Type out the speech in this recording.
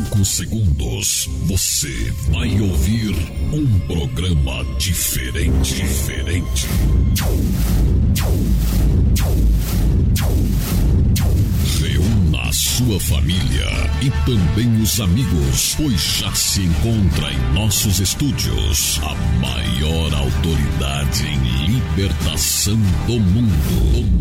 segundos, você vai ouvir um programa diferente. Reúna a sua família e também os amigos, pois já se encontra em nossos estúdios a maior autoridade em libertação do mundo.